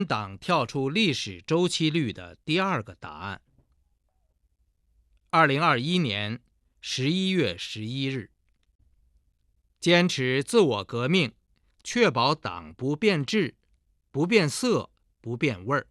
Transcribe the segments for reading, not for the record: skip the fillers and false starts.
党跳出历史周期率的第二个答案。2021年11月11日，坚持自我革命，确保党不变质、不变色、不变味儿。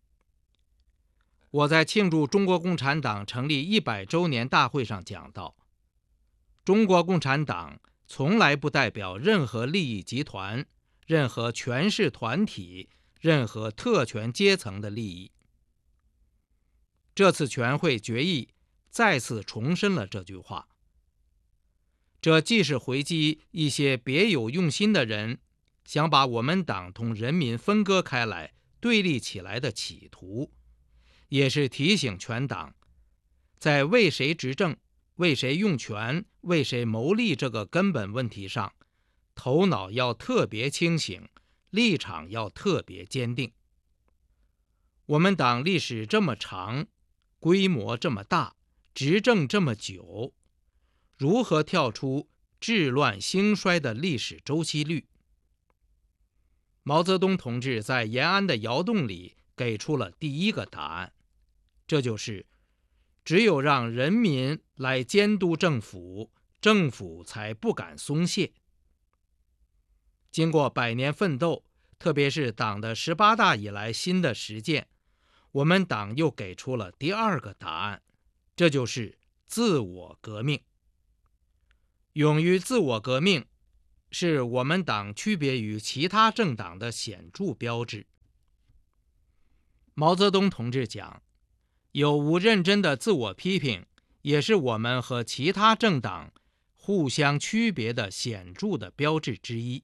我在庆祝中国共产党成立100周年大会上讲到，中国共产党从来不代表任何利益集团、任何权势团体、任何特权阶层的利益。这次全会决议再次重申了这句话。这既是回击一些别有用心的人想把我们党同人民分割开来、对立起来的企图，也是提醒全党，在为谁执政、为谁用权、为谁谋利这个根本问题上，头脑要特别清醒，立场要特别坚定。我们党历史这么长，规模这么大，执政这么久，如何跳出治乱兴衰的历史周期率？毛泽东同志在延安的窑洞里给出了第一个答案，这就是只有让人民来监督政府，政府才不敢松懈。经过100年奋斗，特别是党的18大以来新的实践，我们党又给出了第二个答案，这就是自我革命。勇于自我革命是我们党区别于其他政党的显著标志。毛泽东同志讲，有无认真的自我批评，也是我们和其他政党互相区别的显著的标志之一。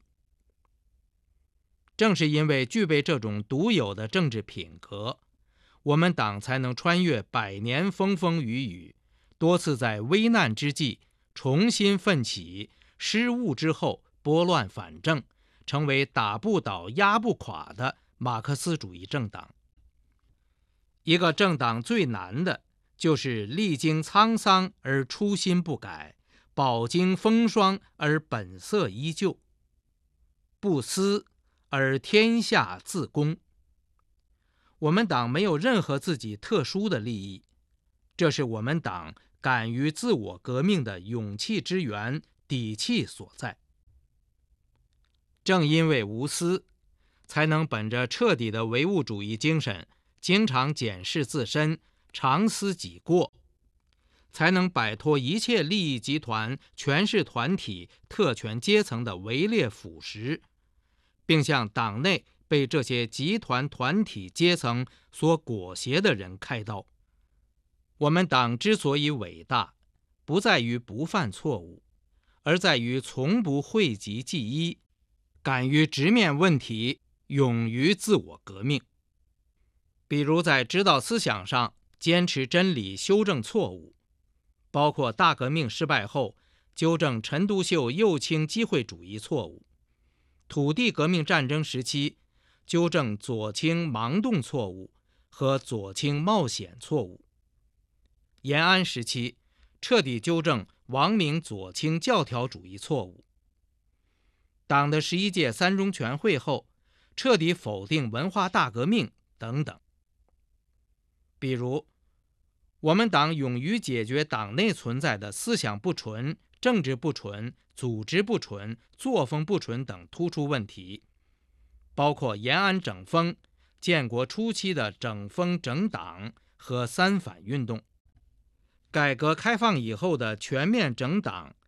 正是因为具备这种独有的政治品格，我们党才能穿越100年风风雨雨，多次在危难之际重新奋起，失误之后拨乱反正，成为打不倒、压不垮的马克思主义政党。一个政党最难的，就是历经沧桑而初心不改，饱经风霜而本色依旧，不私而天下自公。我们党没有任何自己特殊的利益，这是我们党敢于自我革命的勇气之源、底气所在。正因为无私，才能本着彻底的唯物主义精神，经常检视自身，常思己过，才能摆脱一切利益集团、权势团体、特权阶层的围猎腐蚀，并向党内被这些集团、团体、阶层所裹挟的人开刀。我们党之所以伟大，不在于不犯错误，而在于从不讳疾忌医，敢于直面问题，勇于自我革命。比如在指导思想上坚持真理，修正错误，包括大革命失败后纠正陈独秀右倾机会主义错误，土地革命战争时期纠正左倾盲动错误和左倾冒险错误，延安时期彻底纠正王明左倾教条主义错误，党的11届3中全会后彻底否定文化大革命等等。比如我们党勇于解决党内存在的思想不纯、政治不纯、组织不纯、作风不纯等突出问题，包括延安整风、建国初期的整风整党和三反运动，改革开放以后的全面整党